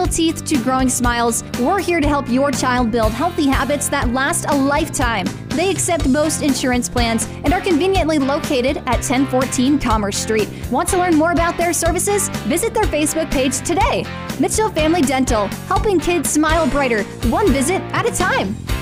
teeth to growing smiles, we're here to help your child build healthy habits that last a lifetime. They accept most insurance plans and are conveniently located at 1014 Commerce Street. Want to learn more about their services? Visit their Facebook page today. Mitchell Family Dental, helping kids smile brighter, one visit at a time.